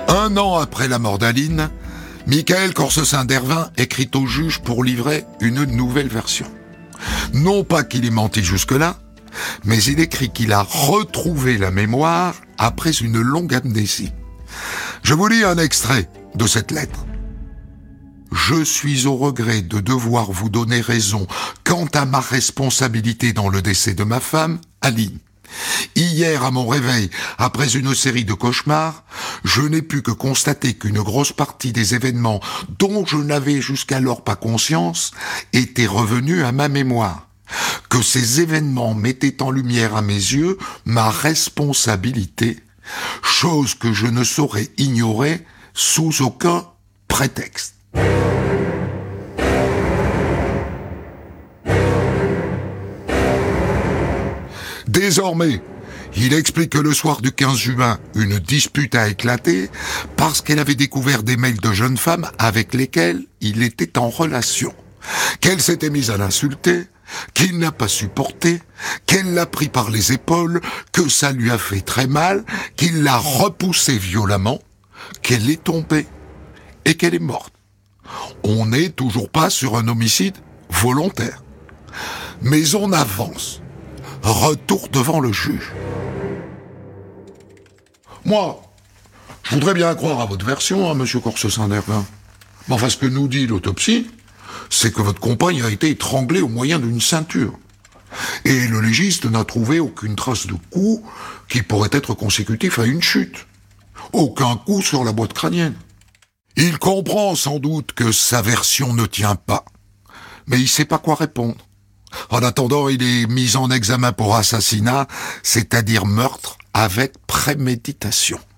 Un an après la mort d'Aline, Michael Corsecin-Dervin écrit au juge pour livrer une nouvelle version. Non pas qu'il ait menti jusque-là, mais il écrit qu'il a retrouvé la mémoire après une longue amnésie. Je vous lis un extrait de cette lettre. « Je suis au regret de devoir vous donner raison quant à ma responsabilité dans le décès de ma femme, Aline. Hier, à mon réveil, après une série de cauchemars, je n'ai pu que constater qu'une grosse partie des événements dont je n'avais jusqu'alors pas conscience étaient revenus à ma mémoire. Que ces événements mettaient en lumière à mes yeux ma responsabilité, chose que je ne saurais ignorer sous aucun prétexte. » Désormais, il explique que le soir du 15 juin, une dispute a éclaté parce qu'elle avait découvert des mails de jeunes femmes avec lesquelles il était en relation, qu'elle s'était mise à l'insulter, qu'il n'a pas supporté, qu'elle l'a pris par les épaules, que ça lui a fait très mal, qu'il l'a repoussée violemment, qu'elle est tombée et qu'elle est morte. On n'est toujours pas sur un homicide volontaire. Mais on avance. Retour devant le juge. Moi, je voudrais bien croire à votre version, monsieur Corsecin-Dervin. Mais enfin, ce que nous dit l'autopsie, c'est que votre compagne a été étranglée au moyen d'une ceinture. Et le légiste n'a trouvé aucune trace de coup qui pourrait être consécutif à une chute. Aucun coup sur la boîte crânienne. Il comprend sans doute que sa version ne tient pas, mais il sait pas quoi répondre. En attendant, il est mis en examen pour assassinat, c'est-à-dire meurtre avec préméditation.